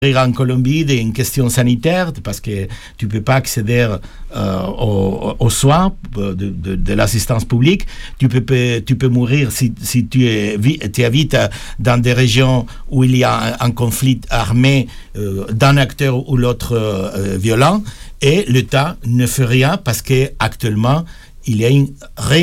en Colombie d'une question sanitaire parce que tu peux pas accéder aux soins de l'assistance publique. Tu peux mourir si tu habites dans des régions où il y a un conflit armé d'un acteur ou l'autre violent, et l'État ne fait rien parce que actuellement il y a une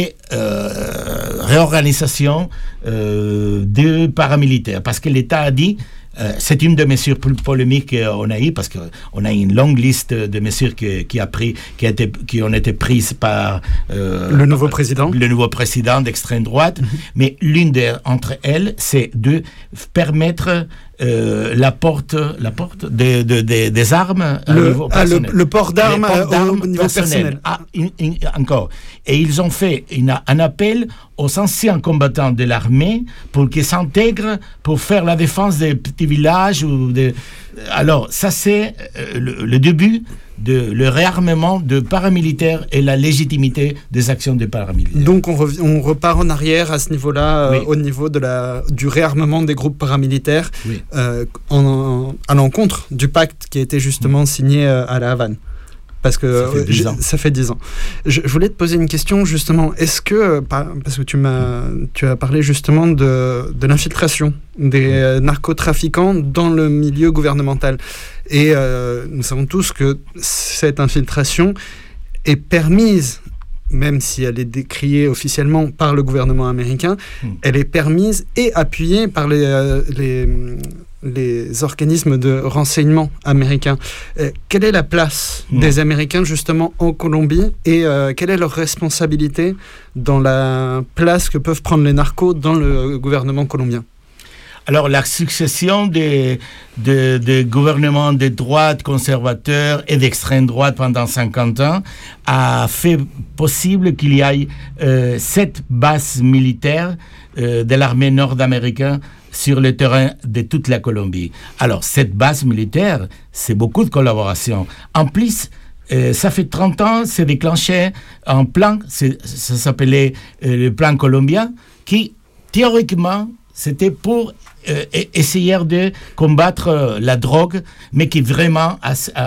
réorganisation des paramilitaires, parce que l'État a dit. C'est une des mesures plus polémiques qu'on a eues, parce qu'on a une longue liste de mesures qui ont été prises par le nouveau président d'extrême droite. Mais l'une entre elles, c'est de permettre la porte des armes au niveau personnel. Le port d'armes au niveau personnel. Encore. Et ils ont fait un appel aux anciens combattants de l'armée pour qu'ils s'intègrent pour faire la défense des petits villages. Alors, ça, c'est le début de le réarmement de paramilitaires et la légitimité des actions des paramilitaires. Donc, on repart en arrière à ce niveau-là, oui. Au niveau du réarmement des groupes paramilitaires, oui. À l'encontre du pacte qui a été justement signé à La Havane. Parce que ça fait 10 ans. Je voulais te poser une question justement. Est-ce que, parce que tu as parlé justement de l'infiltration des narcotrafiquants dans le milieu gouvernemental, et nous savons tous que cette infiltration est permise, même si elle est décriée officiellement par le gouvernement américain, elle est permise et appuyée par les organismes de renseignement américains. Quelle est la place des Américains justement en Colombie, et quelle est leur responsabilité dans la place que peuvent prendre les narcos dans le gouvernement colombien? Alors, la succession des gouvernements de droite, conservateurs et d'extrême droite pendant 50 ans a fait possible qu'il y ait 7 bases militaires de l'armée nord-américaine sur le terrain de toute la Colombie. Alors, cette base militaire, c'est beaucoup de collaboration. En plus, ça fait 30 ans, c'est déclenché un plan, ça s'appelait le plan colombien, qui, théoriquement, c'était pour essayer de combattre la drogue, mais qui vraiment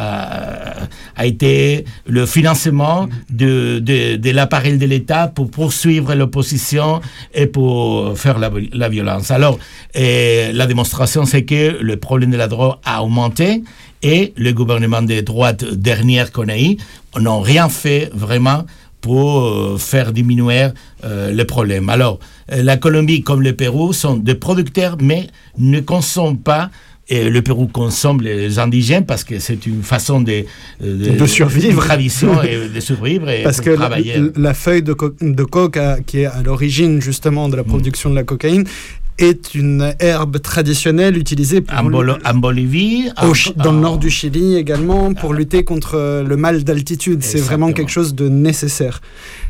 a été le financement de l'appareil de l'État pour poursuivre l'opposition et pour faire la violence. Alors, la démonstration, c'est que le problème de la drogue a augmenté, et le gouvernement de droite dernier qu'on a eu n'ont rien fait vraiment pour faire diminuer le problème. Alors, la Colombie comme le Pérou sont des producteurs, mais ne consomment pas. Et le Pérou consomme les indigènes parce que c'est une façon de survivre, une tradition et de survivre et parce que travailler. La feuille de coca, qui est à l'origine justement de la production de la cocaïne, est une herbe traditionnelle utilisée en Bolivie, dans le nord du Chili également, pour lutter contre le mal d'altitude. Exactement. C'est vraiment quelque chose de nécessaire.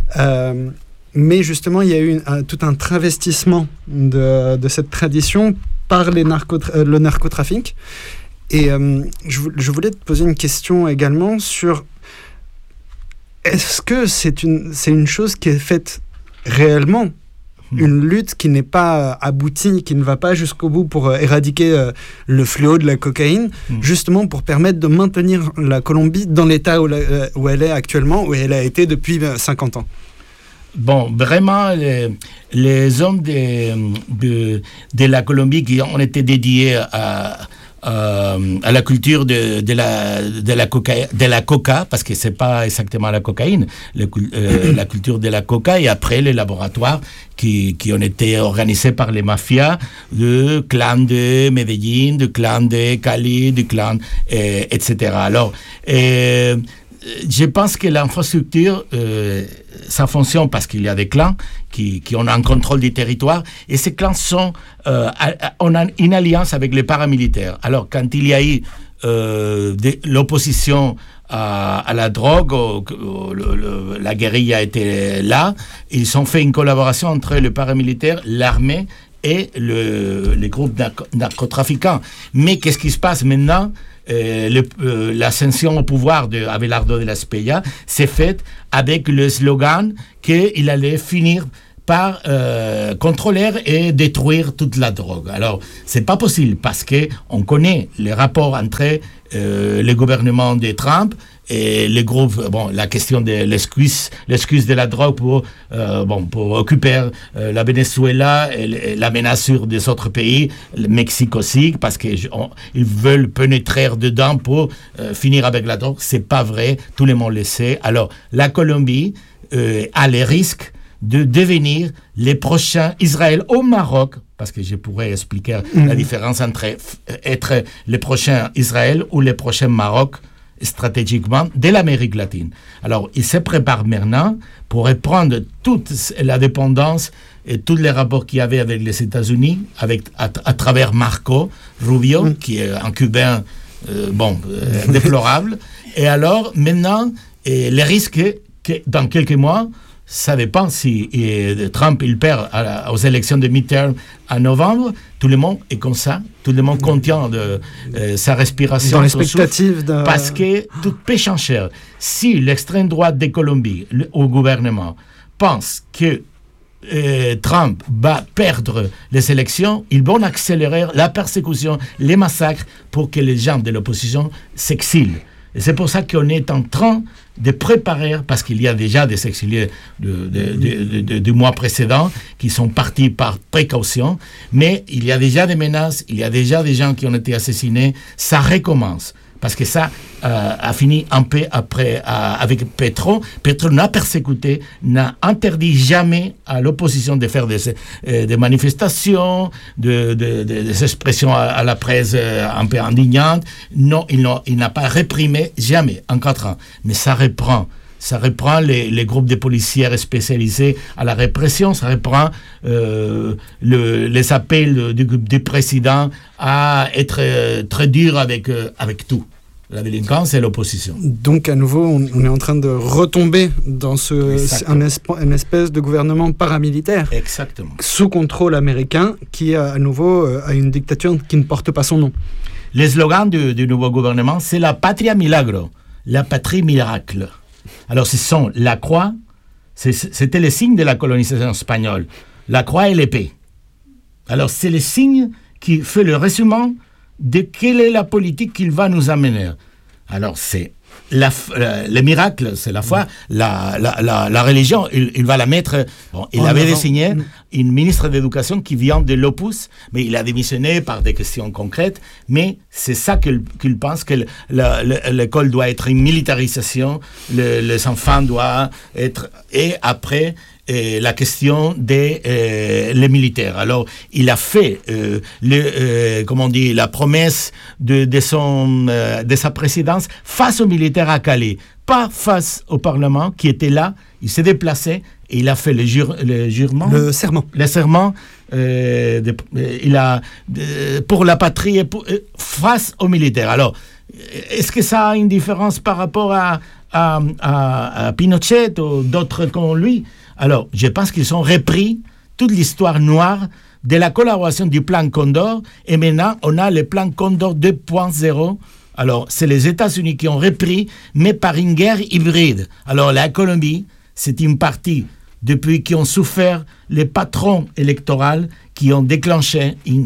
Mais justement, il y a eu tout un travestissement de cette tradition par le narcotrafic. Et je voulais te poser une question également sur: est-ce que c'est une chose qui est faite réellement, une lutte qui n'est pas aboutie, qui ne va pas jusqu'au bout pour éradiquer le fléau de la cocaïne, justement pour permettre de maintenir la Colombie dans l'état où elle est actuellement, où elle a été depuis 50 ans? Bon, vraiment, les hommes de la Colombie qui ont été dédiés à la culture de la coca, parce que c'est pas exactement la cocaïne, la culture de la coca, et après les laboratoires qui ont été organisés par les mafias, le clan de Medellín, le clan de Cali, du clan, etc. Alors, je pense que l'infrastructure, ça fonctionne parce qu'il y a des clans qui ont un contrôle du territoire, et ces clans on a une alliance avec les paramilitaires. Alors, quand il y a eu l'opposition à la drogue, la guérilla était là, ils ont fait une collaboration entre les paramilitaires, l'armée et les groupes narcotrafiquants. Mais qu'est-ce qui se passe maintenant? L'ascension au pouvoir d'Abelardo de la Espriella s'est faite avec le slogan qu'il allait finir par contrôler et détruire toute la drogue. Alors, c'est pas possible parce que on connaît les rapports entre le gouvernement de Trump et les groupes, la question de l'excuse de la drogue pour occuper la Venezuela et la menace sur des autres pays, le Mexique aussi, parce qu'ils veulent pénétrer dedans pour finir avec la drogue. C'est pas vrai, tout le monde le sait. Alors, la Colombie a les risques de devenir les prochains Israël au Maroc, parce que je pourrais expliquer la différence entre être les prochains Israël ou les prochains Maroc, stratégiquement, de l'Amérique latine. Alors, il se prépare maintenant pour reprendre toute la dépendance et tous les rapports qu'il y avait avec les États-Unis, à travers Marco Rubio, qui est un Cubain déplorable. Et alors, maintenant, les risques que dans quelques mois, ça dépend si Trump il perd aux élections de midterm en novembre, tout le monde est comme ça, tout le monde contient de sa respiration. Dans l'expectative de... Parce que tout peut changer. Si l'extrême droite de Colombie, au gouvernement, pense que Trump va perdre les élections, ils vont accélérer la persécution, les massacres pour que les gens de l'opposition s'exilent. Et c'est pour ça qu'on est en train de préparer, parce qu'il y a déjà des exilés du mois précédent qui sont partis par précaution, mais il y a déjà des menaces, il y a déjà des gens qui ont été assassinés, ça recommence. Parce que ça a fini un peu après avec Petro. Petro n'a persécuté, n'a interdit jamais à l'opposition de faire des manifestations, des expressions à la presse un peu indignantes. Non, il n'a pas réprimé jamais en 4 ans. Mais ça reprend. Ça reprend les groupes de policiers spécialisés à la répression, ça reprend les appels du président à être très dur avec tout. La délinquance et l'opposition. Donc à nouveau, on est en train de retomber dans une espèce de gouvernement paramilitaire. Exactement. Sous contrôle américain, qui à nouveau a une dictature qui ne porte pas son nom. Le slogan du nouveau gouvernement, c'est la patria milagro, la patrie miracle. Alors ce sont la croix, c'était le signe de la colonisation espagnole, la croix et l'épée. Alors c'est le signe qui fait le résumé de quelle est la politique qu'il va nous amener. Alors c'est le miracle, c'est la foi, la religion, il va la mettre. Il avait désigné une ministre d'éducation qui vient de l'Opus, mais il a démissionné par des questions concrètes. Mais c'est ça qu'il pense, que l'école doit être une militarisation, les enfants doivent être... Et après... la question des militaires. Alors, il a fait la promesse de sa présidence face aux militaires à Calais, pas face au Parlement qui était là. Il s'est déplacé et il a fait le serment. Le serment. Pour la patrie et face aux militaires. Alors, est-ce que ça a une différence par rapport à Pinochet ou d'autres comme lui? Alors, je pense qu'ils ont repris toute l'histoire noire de la collaboration du plan Condor, et maintenant, on a le plan Condor 2.0. Alors, c'est les États-Unis qui ont repris, mais par une guerre hybride. Alors, la Colombie, c'est une partie, depuis qu'ils ont souffert les patrons électoraux qui ont déclenché une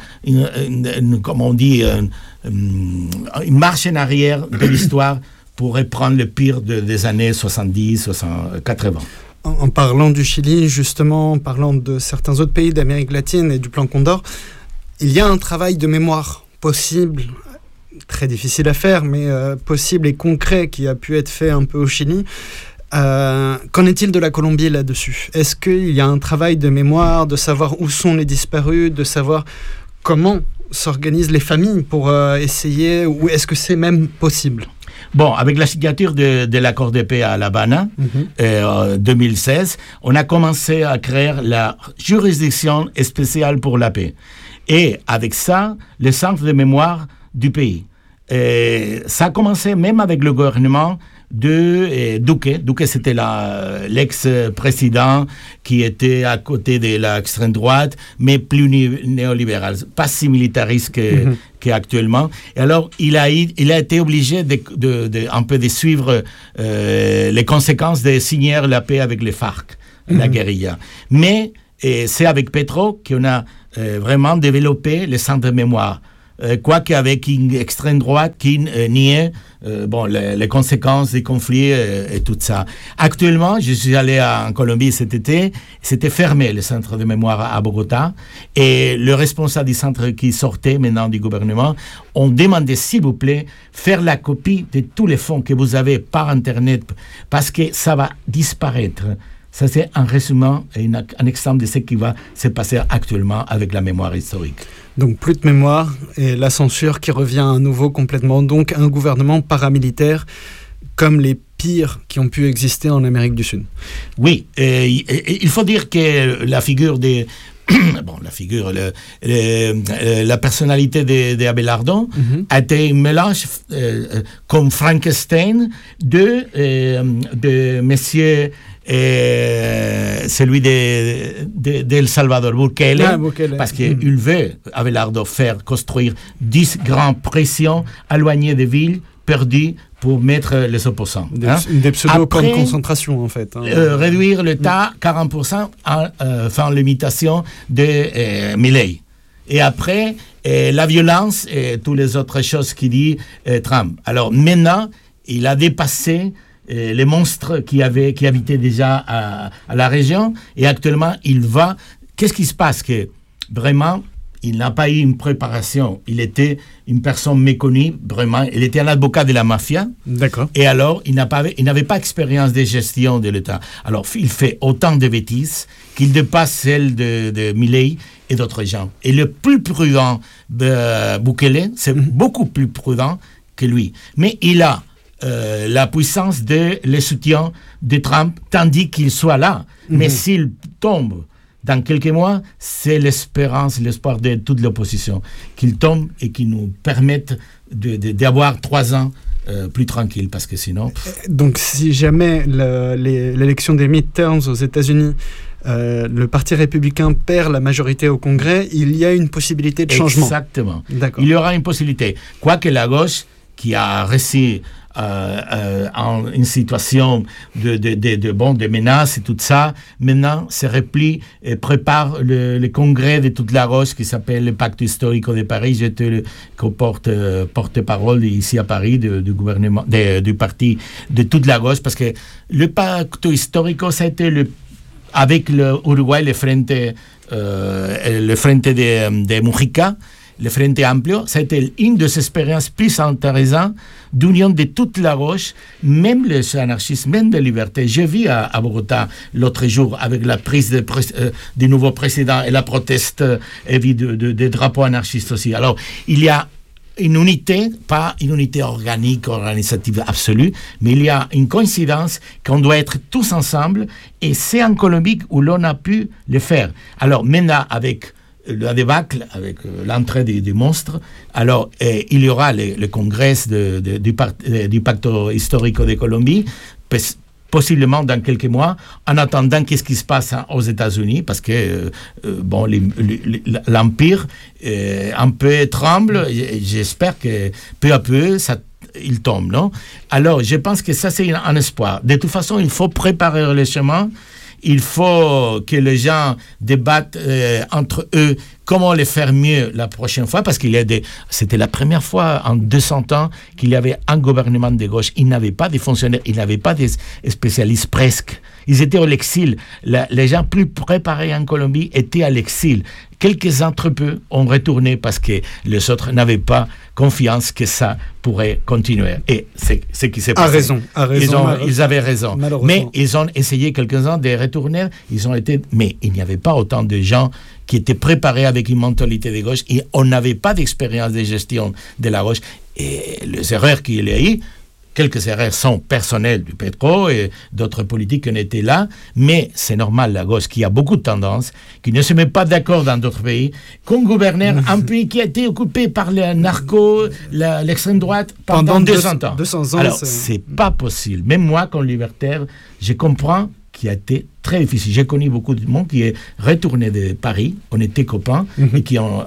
marche en arrière de l'histoire pour reprendre le pire des années 70, 80. En parlant du Chili, justement, en parlant de certains autres pays d'Amérique latine et du plan Condor, il y a un travail de mémoire possible, très difficile à faire, mais possible et concret qui a pu être fait un peu au Chili. Qu'en est-il de la Colombie là-dessus? Est-ce qu'il y a un travail de mémoire, de savoir où sont les disparus, de savoir comment s'organisent les familles pour essayer, ou est-ce que c'est même possible? Bon, avec la signature de l'accord de paix à La Habana, 2016, on a commencé à créer la juridiction spéciale pour la paix. Et avec ça, le centre de mémoire du pays. Et ça a commencé même avec le gouvernement de Duque. Duque, c'était l'ex-président qui était à côté de l'extrême droite, mais plus néolibéral, pas si militariste qu'actuellement. Et alors, il a été obligé un peu de suivre les conséquences de signer la paix avec les FARC. la guérilla. Mais c'est avec Petro qu'on a vraiment développé le centre de mémoire. Quoique avec une extrême droite qui niait les conséquences des conflits et tout ça. Actuellement, je suis allé en Colombie cet été, c'était fermé le centre de mémoire à Bogota, et le responsable du centre qui sortait maintenant du gouvernement ont demandé, s'il vous plaît, faire la copie de tous les fonds que vous avez par Internet, parce que ça va disparaître. Ça, c'est un résumé et un exemple de ce qui va se passer actuellement avec la mémoire historique. Donc plus de mémoire et la censure qui revient à nouveau complètement. Donc un gouvernement paramilitaire comme les pires qui ont pu exister en Amérique du Sud. Oui, il faut dire que la figure des... la personnalité d'Abelardo a été un mélange comme Frankenstein de monsieur... celui d'El Salvador, Bukele, parce qu'il veut, Abelardo, faire construire 10 grandes prisons éloignées des villes, perdues, pour mettre les opposants. Des pseudo-camps de concentration, en fait. Réduire le tas 40% en limitation de Milei. Et après, la violence et toutes les autres choses qu'il dit Trump. Alors maintenant, il a dépassé les monstres qui habitaient déjà à la région, et actuellement il va... Qu'est-ce qui se passe? Que vraiment il n'a pas eu une préparation, il était une personne méconnue, vraiment, il était un avocat de la mafia. D'accord. Et alors il n'avait pas d'expérience de gestion de l'État. Alors il fait autant de bêtises qu'il dépasse celles de Milei et d'autres gens. Et le plus prudent de Bukele, c'est beaucoup plus prudent que lui, mais il a la puissance de le soutien de Trump, tandis qu'il soit là. Mais s'il tombe dans quelques mois, c'est l'espoir de toute l'opposition, qu'il tombe et qu'il nous permette d'avoir 3 ans plus tranquille, parce que sinon... Donc si jamais l'élection des midterms aux États-Unis, le Parti républicain perd la majorité au Congrès, il y a une possibilité de changement. Exactement. D'accord. Il y aura une possibilité. Quoique la gauche, qui a réussi en une situation de menaces et tout ça, maintenant se replie et prépare le congrès de toute la gauche qui s'appelle le Pacte historique de Paris. J'étais le porte-parole ici à Paris du gouvernement, du parti de toute la gauche, parce que le Pacte historique, ça a été avec l'Uruguay, le Frente de Mujica, le Frente Amplio, ça a été une des expériences plus intéressantes d'union de toute la gauche, même les anarchistes, même de liberté. J'ai vu à Bogota l'autre jour, avec la prise du nouveau président et la proteste des drapeaux anarchistes aussi. Alors, il y a une unité, pas une unité organique, organisative absolue, mais il y a une coïncidence qu'on doit être tous ensemble, et c'est en Colombie où l'on a pu le faire. Alors, maintenant, avec la débâcle, avec l'entrée des monstres, alors il y aura le congrès du Pacte historique de Colombie, possiblement dans quelques mois, en attendant qu'est-ce qui se passe aux États-Unis, parce que l'Empire un peu tremble, j'espère que peu à peu, il tombe, non? Alors, je pense que ça, c'est un espoir. De toute façon, il faut préparer le chemin. Il faut que les gens débattent entre eux comment les faire mieux la prochaine fois, parce c'était la première fois en 200 ans qu'il y avait un gouvernement de gauche. Il n'avait pas de fonctionnaires, il n'avait pas de spécialistes presque. Ils étaient à l'exil. Les gens plus préparés en Colombie étaient à l'exil. Quelques d'entre eux ont retourné parce que les autres n'avaient pas confiance que ça pourrait continuer. Et c'est ce qui s'est passé. Ils avaient raison. Mais ils ont essayé quelques-uns de retourner. Mais il n'y avait pas autant de gens qui étaient préparés avec une mentalité de gauche, et on n'avait pas d'expérience de gestion de la gauche. Et les erreurs qu'il y a eu, quelques erreurs sont personnelles du Petro et d'autres politiques qui étaient là, mais c'est normal, la gauche, qui a beaucoup de tendances, qui ne se met pas d'accord dans d'autres pays, qu'on gouverne un pays qui a été occupé par les narcos, l'extrême droite, pendant 200 ans. 200 ans. Alors, c'est pas possible. Même moi, comme libertaire, je comprends qui a été très difficile. J'ai connu beaucoup de monde qui est retourné de Paris, on était copains, et qui ont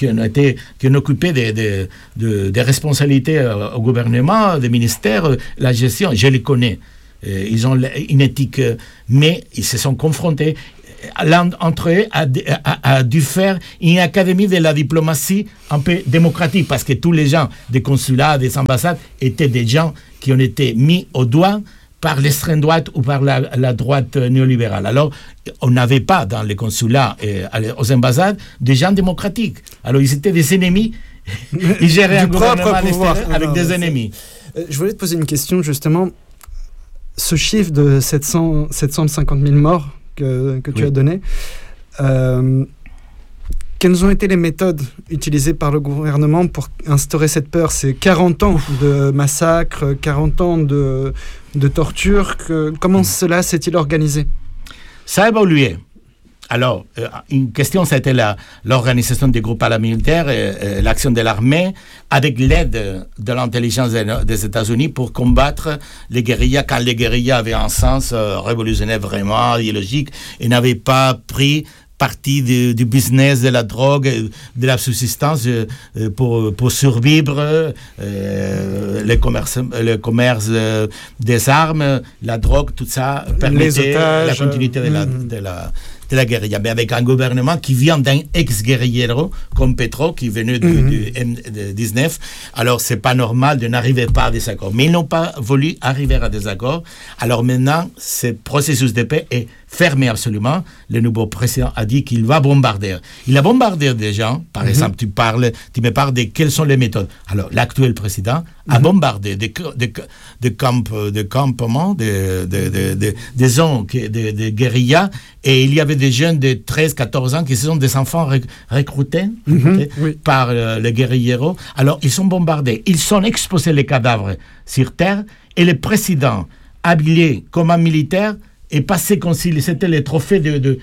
occupé des responsabilités au gouvernement, des ministères, la gestion. Je les connais. ils ont une éthique, mais ils se sont confrontés. L'un d'entre eux a dû faire une académie de la diplomatie un peu démocratique, parce que tous les gens des consulats, des ambassades, étaient des gens qui ont été mis au doigt par l'extrême droite ou par la droite néolibérale. Alors, on n'avait pas dans les consulats et aux ambassades des gens démocratiques. Alors, ils étaient des ennemis. Ils géraient un gouvernement à l'extérieur avec des ennemis. Je voulais te poser une question, justement. Ce chiffre de 750 000 morts que tu as donné, quelles ont été les méthodes utilisées par le gouvernement pour instaurer cette peur? C'est 40 ans de massacres, 40 ans de torture. Comment cela s'est-il organisé? Ça a évolué. Alors, une question, c'était l'organisation des groupes paramilitaires, l'action de l'armée, avec l'aide de l'intelligence des États-Unis pour combattre les guérillas, quand les guérillas avaient un sens révolutionnaire vraiment idéologique et n'avaient pas pris partie du business de la drogue, de la subsistance pour survivre, le commerce des armes, la drogue, tout ça permettait la continuité de la guérilla. Mais avec un gouvernement qui vient d'un ex-guérillero comme Petro, qui est venu du M19, alors c'est pas normal de n'arriver pas à des accords. Mais ils n'ont pas voulu arriver à des accords. Alors maintenant, ce processus de paix est fermé absolument. Le nouveau président a dit qu'il va bombarder. Il a bombardé des gens. Par exemple, tu me parles de quelles sont les méthodes. Alors, l'actuel président a bombardé des campements, des zones de guérilla, et il y avait des jeunes de 13-14 ans qui sont des enfants recrutés par les guérilleros. Alors, ils sont bombardés. Ils sont exposés les cadavres sur terre, et le président, habillé comme un militaire, est passé comme si c'était le trophée de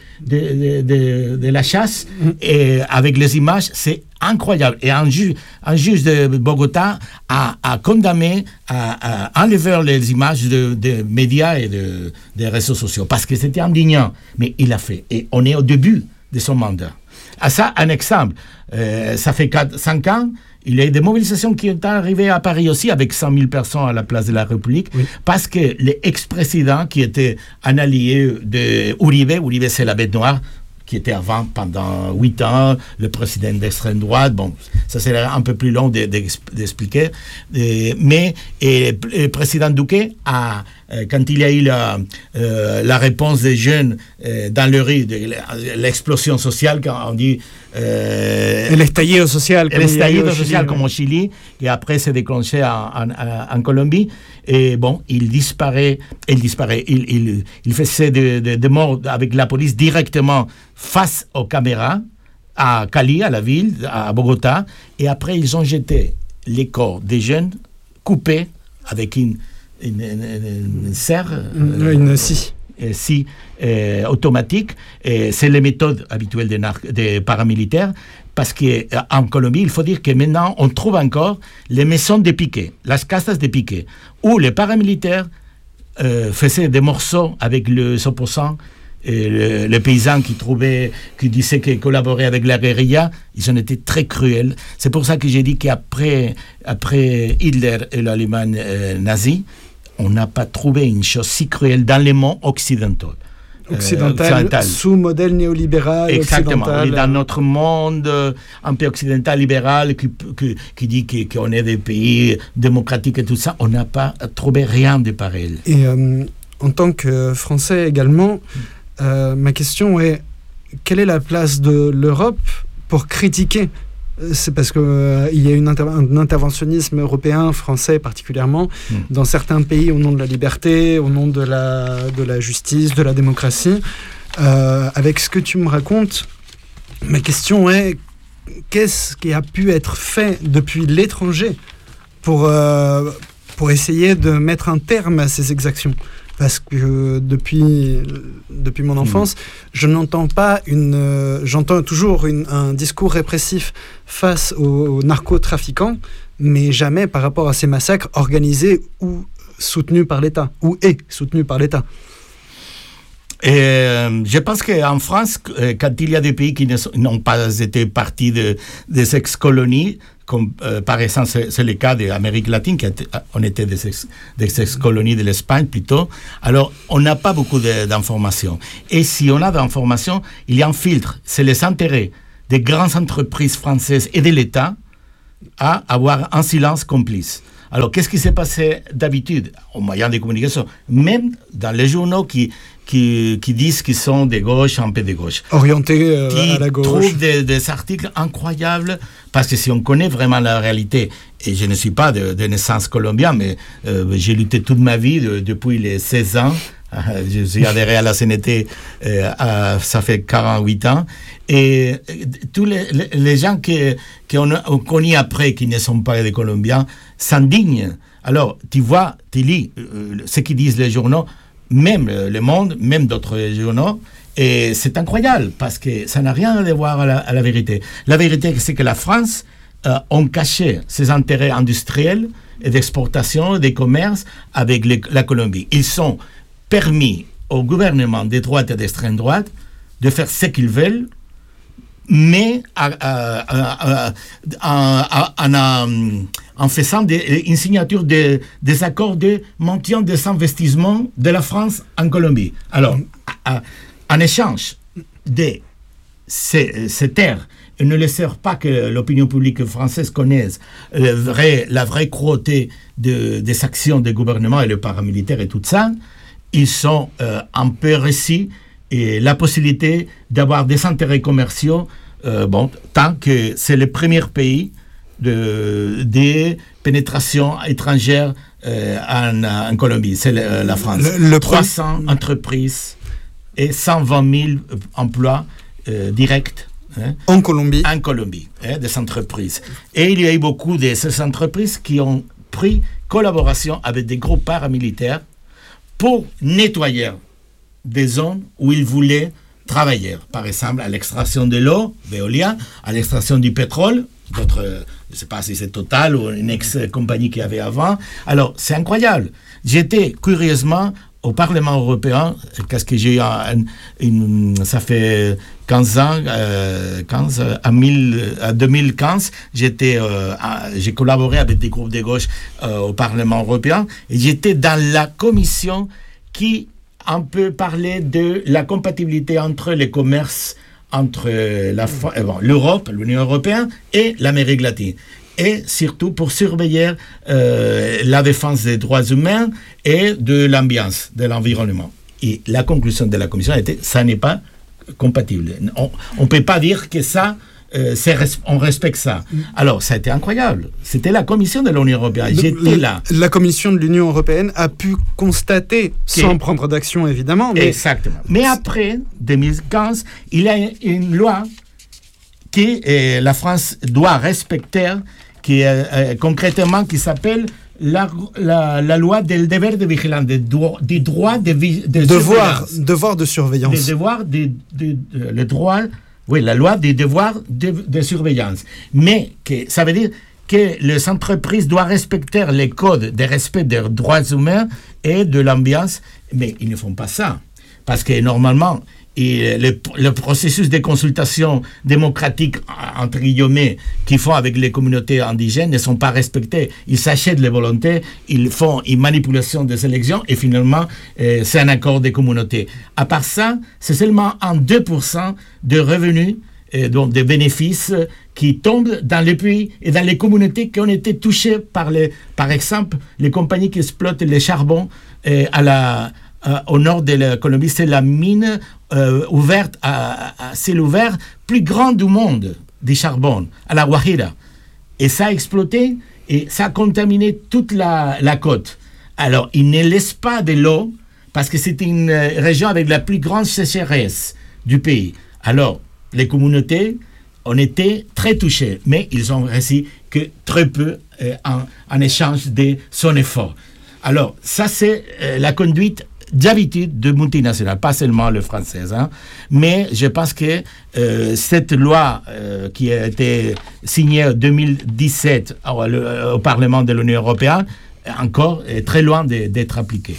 la chasse, et avec les images, c'est incroyable. Et un juge de Bogota a condamné, a enlevé les images des médias et des réseaux sociaux, parce que c'était indignant. Mais il l'a fait. Et on est au début de son mandat. À ça, un exemple. Ça fait 5 ans. Il y a eu des mobilisations qui sont arrivées à Paris aussi, avec 100 000 personnes à la place de la République, parce que l'ex-président, qui était un allié de Uribe, c'est la bête noire, qui était avant, pendant 8 ans, le président d'extrême droite. Bon, ça serait un peu plus long d'expliquer. Mais le président Duque quand il y a eu la réponse des jeunes dans le rue, l'explosion sociale, quand on dit... l'estallido social. Comme au Chili, et après s'est déclenché en Colombie. Et bon, il disparaît. Il faisait des morts avec la police directement face aux caméras, à Cali, à la ville, à Bogota. Et après, ils ont jeté les corps des jeunes coupés avec une serre. Une scie. Automatique. C'est les méthodes habituelles des paramilitaires, parce qu'en Colombie, il faut dire que maintenant, on trouve encore les maisons de piquet, las casas de piquet, où les paramilitaires faisaient des morceaux avec les opposants, les paysans qui disaient qu'ils collaboraient avec la guérilla. Ils ont été très cruels. C'est pour ça que j'ai dit qu'après Hitler et l'Allemagne nazie, on n'a pas trouvé une chose si cruelle dans les mondes occidentaux. Occidental, sous modèle néolibéral. Exactement. Occidental. Et dans notre monde un peu occidental, libéral, qui dit qu'on est des pays démocratiques et tout ça, on n'a pas trouvé rien de pareil. Et en tant que Français également, ma question est, quelle est la place de l'Europe pour critiquer? C'est parce qu'il y a un interventionnisme européen, français particulièrement, dans certains pays au nom de la liberté, au nom de la justice, de la démocratie. Avec ce que tu me racontes, ma question est, qu'est-ce qui a pu être fait depuis l'étranger pour essayer de mettre un terme à ces exactions? Parce que depuis mon enfance, je n'entends pas j'entends toujours un discours répressif face aux narcotrafiquants, mais jamais par rapport à ces massacres organisés ou soutenus par l'État, Et je pense qu'en France, quand il y a des pays qui n'ont pas été partis des ex-colonies, comme par exemple c'est le cas de l'Amérique latine, on était des ex-colonies de l'Espagne plutôt. Alors on n'a pas beaucoup d'informations. Et si on a d'informations, il y a un filtre. C'est les intérêts des grandes entreprises françaises et de l'État à avoir un silence complice. Alors, qu'est-ce qui s'est passé d'habitude aux moyens de communication, même dans les journaux qui disent qu'ils sont de gauche, un peu de gauche. Orientés à la gauche. Qui trouvent des articles incroyables, parce que si on connaît vraiment la réalité, et je ne suis pas de naissance colombienne, mais j'ai lutté toute ma vie, depuis les 16 ans, je suis adhéré à la CNT, ça fait 48 ans, et tous les gens qu'on a connus après, qui ne sont pas des Colombiens, s'indignent. Alors, tu vois, tu lis ce qu'ils disent les journaux, même Le Monde, même d'autres journaux, et c'est incroyable, parce que ça n'a rien à voir à la vérité. La vérité, c'est que la France a caché ses intérêts industriels et d'exportation et de commerce avec la Colombie. Ils sont permis au gouvernement de droite et d'extrême droite de faire ce qu'ils veulent, mais en faisant une signature des accords de maintien des investissements de la France en Colombie. Alors, en échange de ces terres, et ne laisser pas que l'opinion publique française connaisse la vraie cruauté des actions des gouvernements et le paramilitaire et tout ça, ils sont un peu récits et la possibilité d'avoir des intérêts commerciaux, tant que c'est le premier pays des pénétrations étrangères en Colombie, c'est la France. 300 entreprises et 120 000 emplois directs. En Colombie. En Colombie, des entreprises. Et il y a eu beaucoup de ces entreprises qui ont pris collaboration avec des groupes paramilitaires pour nettoyer des zones où ils voulaient travailler. Par exemple, à l'extraction de l'eau, Veolia, à l'extraction du pétrole, d'autres, je ne sais pas si c'est Total ou une ex-compagnie qu'il y avait avant. Alors, c'est incroyable. J'étais curieusement au Parlement européen, parce que j'ai eu ça fait 15 ans, à 2015, j'ai collaboré avec des groupes de gauche au Parlement européen, et j'étais dans la commission qui un peu parlait de la compatibilité entre les commerces entre l'Europe, l'Union européenne et l'Amérique latine. Et surtout pour surveiller la défense des droits humains et de l'ambiance, de l'environnement. Et la conclusion de la commission était, ça n'est pas compatible. On ne peut pas dire que ça, on respecte ça. Alors, ça a été incroyable. C'était la commission de l'Union européenne. J'étais là. La commission de l'Union européenne a pu constater, sans prendre d'action évidemment. Mais... Exactement. Mais après 2015, il y a une loi que la France doit respecter, qui concrètement qui s'appelle la loi del deber de vigilance, des droits de surveillance. Devoir de surveillance. Des devoirs le droit, oui, la loi des devoirs de surveillance. Mais ça veut dire que les entreprises doivent respecter les codes de respect des droits humains et de l'ambiance, mais ils ne font pas ça. Parce que normalement, le processus de consultation démocratique, entre guillemets, qu'ils font avec les communautés indigènes ne sont pas respectés. Ils s'achètent les volontés, ils font une manipulation des élections et finalement, c'est un accord des communautés. À part ça, c'est seulement 2% de revenus, donc des bénéfices qui tombent dans les pays et dans les communautés qui ont été touchées par exemple, les compagnies qui exploitent le charbon au nord de la Colombie. C'est la mine ouverte à ciel ouvert plus grande du monde du charbon, à la Guajira. Et ça a exploité et ça a contaminé toute la côte. Alors, ils ne laissent pas de l'eau parce que c'est une région avec la plus grande sécheresse du pays. Alors, les communautés ont été très touchées, mais ils ont réussi que très peu en échange de son effort. Alors, ça, c'est la conduite d'habitude de multinationales, pas seulement le français, mais je pense que cette loi qui a été signée en 2017 au Parlement de l'Union européenne encore est très loin d'être appliquée.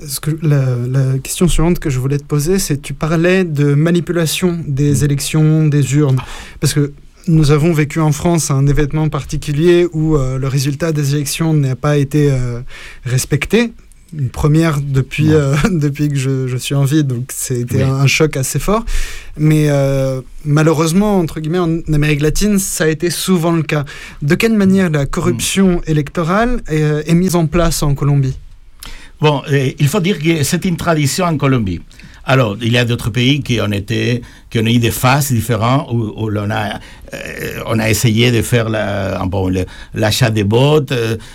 La question suivante que je voulais te poser, c'est tu parlais de manipulation des élections, des urnes, parce que nous avons vécu en France un événement particulier où le résultat des élections n'a pas été respecté. Une première depuis que je suis en vie, donc c'était un choc assez fort. Mais malheureusement, entre guillemets, en Amérique latine, ça a été souvent le cas. De quelle manière la corruption électorale est mise en place en Colombie ? Bon, il faut dire que c'est une tradition en Colombie. Alors, il y a d'autres pays qui ont eu des phases différentes où on a essayé de faire l'achat des votes.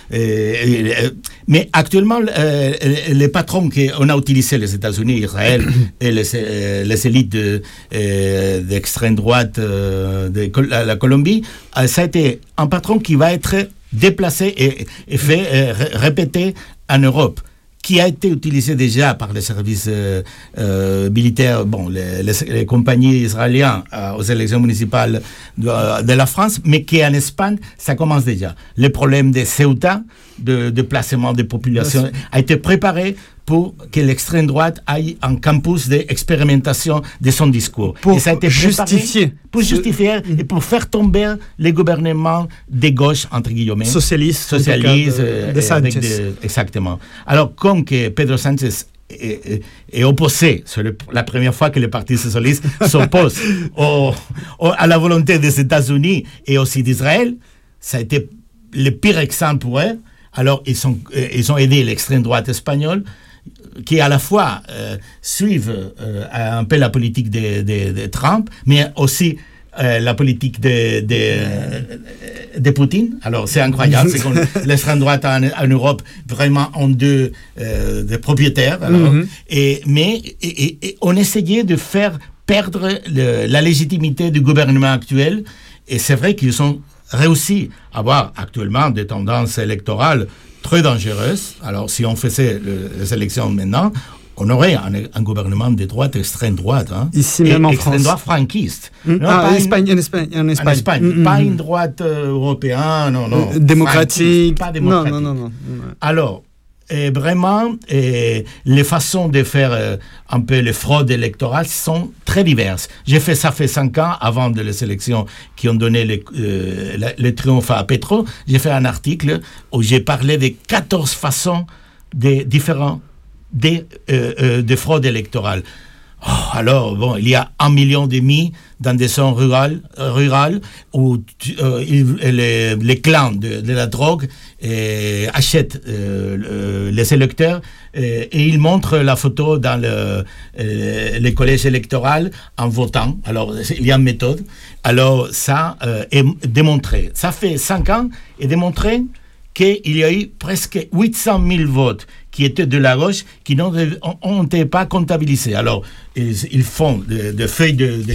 Mais actuellement, les patrons qu'on a utilisés, les États-Unis, Israël et les élites d'extrême droite de la Colombie, ça a été un patron qui va être déplacé et fait répéter en Europe, qui a été utilisé déjà par les services militaires, les compagnies israéliennes aux élections municipales de la France, mais qui en Espagne, ça commence déjà. Le problème de Ceuta, de placement des populations, a été préparé pour que l'extrême droite aille en campus d'expérimentation de son discours. Pour et ça a été justifier. Pour justifier et pour faire tomber les gouvernements de gauche, entre guillemets. Socialistes. Exactement. Alors, comme que Pedro Sánchez est opposé, c'est la première fois que le Parti socialiste s'oppose à la volonté des États-Unis et aussi d'Israël, ça a été le pire exemple pour eux. Alors, ils ont aidé l'extrême droite espagnole, qui à la fois suivent un peu la politique de Trump, mais aussi la politique de Poutine. Alors, c'est incroyable, c'est comme l'extrême droite en Europe vraiment ont deux propriétaires. Alors, mais on essayait de faire perdre la légitimité du gouvernement actuel, et c'est vrai qu'ils ont réussi à avoir actuellement des tendances électorales très dangereuses. Alors, si on faisait les élections maintenant, on aurait un gouvernement de droite, extrême droite. Hein, ici même en France. Extrême droite franquiste. En Espagne. Pas une droite européenne, non. Démocratique. Pas démocratique. Non. Alors, vraiment, les façons de faire un peu les fraudes électorales sont très diverses. Ça fait 5 ans, avant les élections qui ont donné le triomphe à Petro. J'ai fait un article où j'ai parlé de 14 façons différentes de fraude électorale. Alors, il y a 1,5 million dans des zones rurales où les clans de la drogue achètent les électeurs et ils montrent la photo dans les collèges électoraux en votant. Alors, il y a une méthode. Alors, ça est démontré. Ça fait 5 ans et démontré qu'il y a eu presque 800 000 votes qui étaient de la gauche, qui n'ont été pas comptabilisés. Alors, ils font des feuilles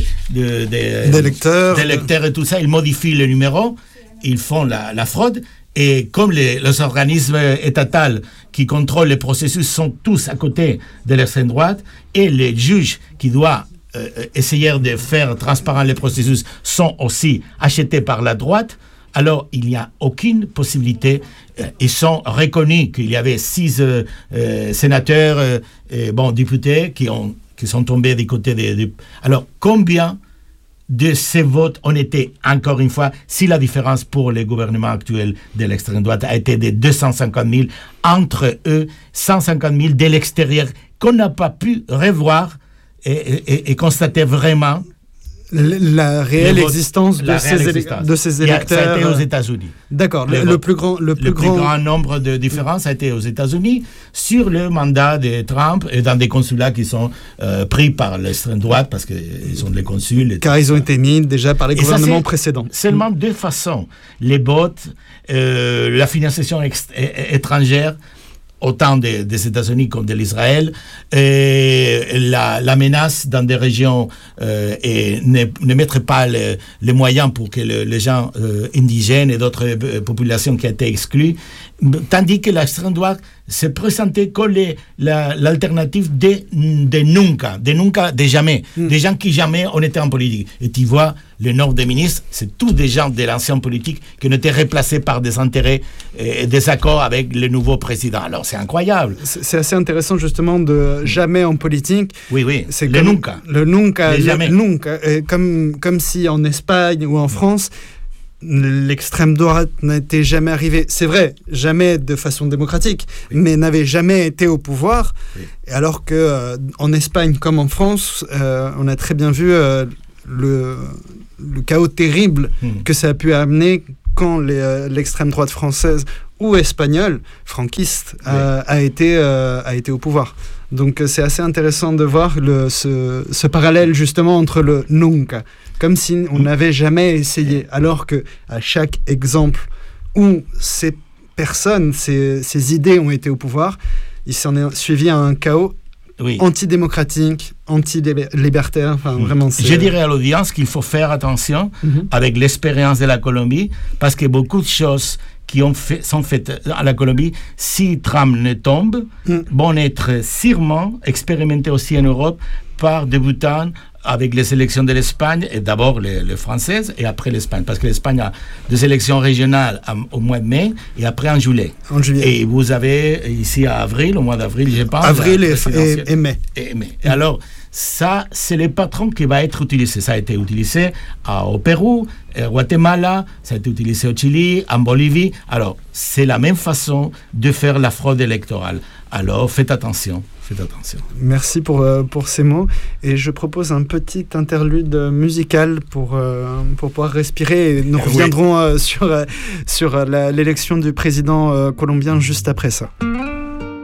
d'électeurs et tout ça, ils modifient le numéro, ils font la fraude, et comme les organismes étatals qui contrôlent les processus sont tous à côté de l'extrême droite, et les juges qui doivent essayer de faire transparent les processus sont aussi achetés par la droite, alors il n'y a aucune possibilité. Ils sont reconnus qu'il y avait 6 sénateurs, députés qui sont tombés du côté des... Alors, combien de ces votes ont été, encore une fois, si la différence pour le gouvernement actuel de l'extrême droite a été de 250 000, entre eux, 150 000 de l'extérieur, qu'on n'a pas pu revoir et constater vraiment la réelle existence de ces électeurs. Ça a été aux États-Unis. D'accord. Le plus grand nombre de différences a été aux États-Unis sur le mandat de Trump et dans des consulats qui sont pris par l'extrême droite parce qu'ils sont les consuls. Car ils ont été mis déjà par les gouvernements précédents. Seulement 2 façons. Les votes, la financiation étrangère, autant des États-Unis comme de l'Israël, la menace dans des régions et ne mettre pas les moyens pour que les gens indigènes et d'autres populations qui ont été exclues, tandis que l'extrême droite se présentaient comme l'alternative des nunca, des jamais, des gens qui jamais ont été en politique. Et tu vois, le nord des ministres, c'est tous des gens de l'ancien politique qui ont été remplacés par des intérêts et des accords avec le nouveau président. Alors, c'est incroyable. C'est assez intéressant, justement, de jamais en politique. Oui, c'est le nunca. Le nunca, jamais. Nunca. Comme si en Espagne ou en France, l'extrême droite n'était jamais arrivée, c'est vrai, jamais de façon démocratique, mais n'avait jamais été au pouvoir, alors qu'en Espagne comme en France, on a très bien vu le chaos terrible que ça a pu amener quand l'extrême droite française ou espagnole, franquiste, a été au pouvoir. Donc c'est assez intéressant de voir ce parallèle justement entre le nunca, comme si on n'avait jamais essayé, alors que à chaque exemple où ces personnes, ces idées ont été au pouvoir, il s'en est suivi un chaos antidémocratique, anti-libertaire. Enfin, vraiment, je dirais à l'audience qu'il faut faire attention avec l'expérience de la Colombie, parce que beaucoup de choses qui sont faites à la Colombie, si Trump ne tombe, vont être sûrement expérimentées aussi en Europe par des débutants avec les élections de l'Espagne, et d'abord les françaises, et après l'Espagne. Parce que l'Espagne a des élections régionales au mois de mai, et après en juillet. Et vous avez ici à avril, au mois d'avril, je pense. Avril et mai. Et alors, ça, c'est le patron qui va être utilisé. Ça a été utilisé au Pérou, au Guatemala, ça a été utilisé au Chili, en Bolivie. Alors, c'est la même façon de faire la fraude électorale. Alors, faites attention. Merci pour ces mots. Et je propose un petit interlude musical pour pouvoir respirer. Et nous reviendrons sur l'élection du président colombien juste après ça.